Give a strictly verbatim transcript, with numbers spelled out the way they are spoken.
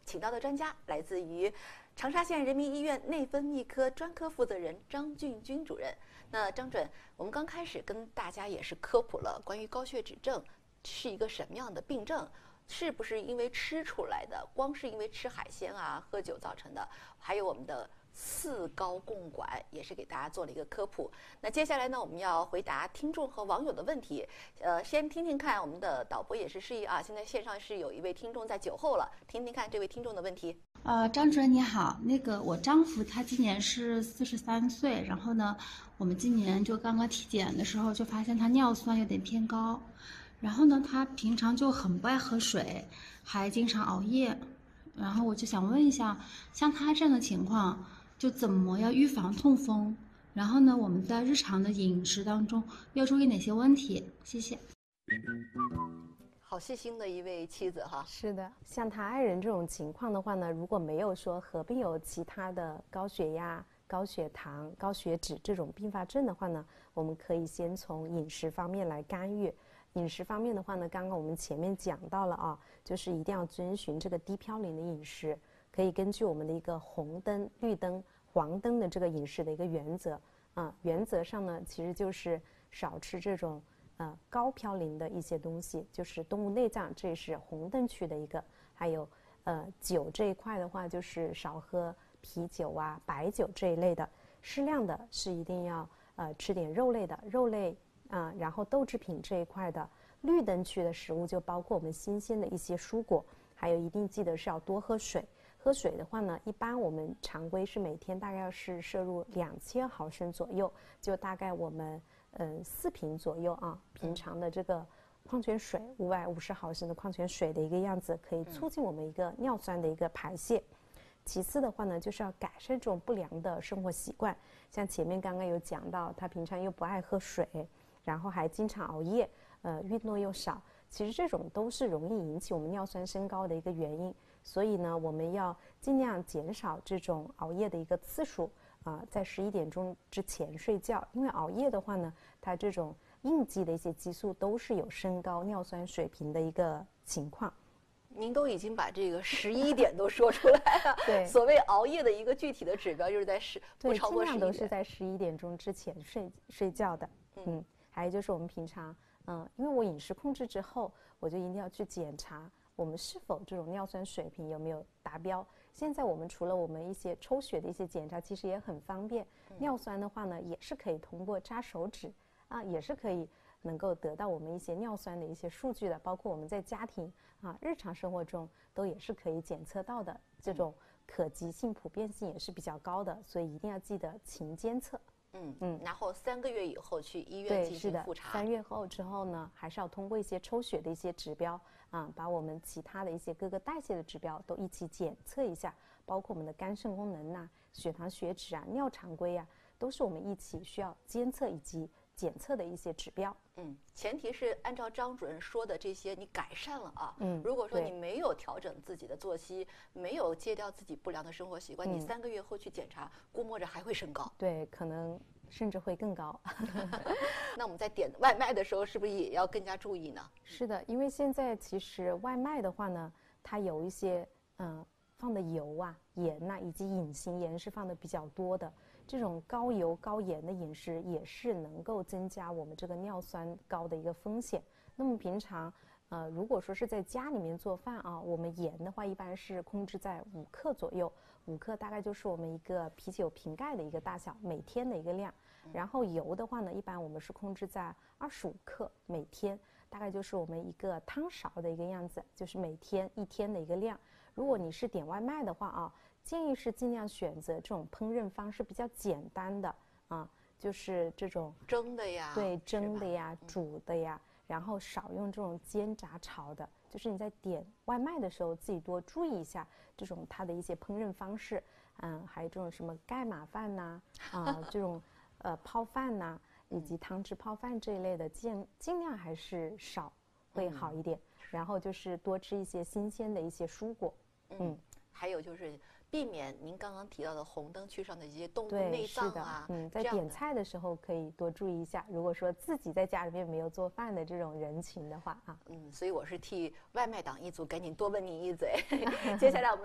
请到的专家来自于长沙县人民医院内分泌科专科负责人张俊军主任。那张准，我们刚开始跟大家也是科普了关于高血脂症是一个什么样的病症，是不是因为吃出来的，光是因为吃海鲜啊、喝酒造成的，还有我们的四高共管也是给大家做了一个科普。那接下来呢，我们要回答听众和网友的问题。呃，先听听看，我们的导播也是示意啊，现在线上是有一位听众在酒后了，听听看这位听众的问题。 呃，张主任你好，那个我丈夫他今年是四十三岁，然后呢，我们今年就刚刚体检的时候就发现他尿酸有点偏高，然后呢，他平常就很不爱喝水，还经常熬夜，然后我就想问一下，像他这样的情况，就怎么要预防痛风？然后呢，我们在日常的饮食当中要注意哪些问题？谢谢。 好细心的一位妻子哈。 是的，像他爱人这种情况的话呢，如果没有说合并有其他的高血压、高血糖、高血脂这种并发症的话呢，我们可以先从饮食方面来干预。饮食方面的话呢，刚刚我们前面讲到了啊，就是一定要遵循这个低嘌呤的饮食，可以根据我们的一个红灯、绿灯、黄灯的这个饮食的一个原则啊，原则上呢，其实就是少吃这种呃高嘌呤的一些东西，就是动物内脏，这也是红灯区的一个，还有呃酒这一块的话，就是少喝啤酒啊、白酒这一类的，适量的是一定要呃吃点肉类的，肉类啊、呃，然后豆制品这一块的。绿灯区的食物就包括我们新鲜的一些蔬果，还有一定记得是要多喝水。喝水的话呢，一般我们常规是每天大概要是摄入两千毫升左右，就大概我们嗯四瓶左右啊。平常的这个矿泉水五百五十毫升的矿泉水的一个样子，可以促进我们一个尿酸的一个排泄。其次的话呢，就是要改善这种不良的生活习惯，像前面刚刚有讲到，他平常又不爱喝水，然后还经常熬夜。呃，运动又少，其实这种都是容易引起我们尿酸升高的一个原因。所以呢，我们要尽量减少这种熬夜的一个次数啊、呃，在十一点钟之前睡觉。因为熬夜的话呢，它这种应激的一些激素都是有升高尿酸水平的一个情况。 您都已经把这个十一点都说出来了。 对， 所谓熬夜的一个具体的指标，就是在十不超过十一点， 都是在十一点钟之前睡睡觉的。嗯，嗯还有就是我们平常。嗯，因为我饮食控制之后，我就一定要去检查我们是否这种尿酸水平有没有达标。现在我们除了我们一些抽血的一些检查，其实也很方便。嗯、尿酸的话呢，也是可以通过扎手指啊，也是可以能够得到我们一些尿酸的一些数据的。包括我们在家庭啊、日常生活中都也是可以检测到的，这种可及性、普遍性也是比较高的，所以一定要记得勤监测。 嗯嗯，然后三个月以后去医院进行复查。 三月后之后呢，还是要通过一些抽血的一些指标啊，把我们其他的一些各个代谢的指标都一起检测一下，包括我们的肝肾功能呐、啊、血糖、血脂啊、尿常规啊，都是我们一起需要监测以及检测的一些指标。 嗯，前提是按照张主任说的这些，你改善了啊。 嗯， 如果说你没有调整自己的作息，没有戒掉自己不良的生活习惯，嗯、你三个月后去检查，估摸着还会升高。 对，可能甚至会更高。 那我们在点外卖的时候，是不是也要更加注意呢？ 是的，因为现在其实外卖的话呢，它有一些嗯、呃、放的油啊、盐呐、啊，以及隐形盐是放的比较多的。这种高油高盐的饮食也是能够增加我们这个尿酸高的一个风险。那么平常呃如果说是在家里面做饭啊，我们盐的话一般是控制在五克左右，五克大概就是我们一个啤酒瓶盖的一个大小，每天的一个量。然后油的话呢，一般我们是控制在二十五克每天，大概就是我们一个汤勺的一个样子，就是每天一天的一个量。如果你是点外卖的话啊，建议是尽量选择这种烹饪方式比较简单的啊，就是这种蒸的呀， 对，蒸的呀、煮的呀，然后少用这种煎炸炒的。就是你在点外卖的时候，自己多注意一下这种它的一些烹饪方式，嗯，还有这种什么盖码饭呐、啊，啊，这种呃泡饭呐、啊，以及汤汁泡饭这一类的，尽尽量还是少会好一点。嗯、然后就是多吃一些新鲜的一些蔬果， 嗯，嗯还有就是避免您刚刚提到的红灯区上的一些动物内脏啊， 嗯，在点菜的时候可以多注意一下。如果说自己在家里面没有做饭的这种人群的话啊， 嗯，所以我是替外卖党一族赶紧多问您一嘴。接下来我们。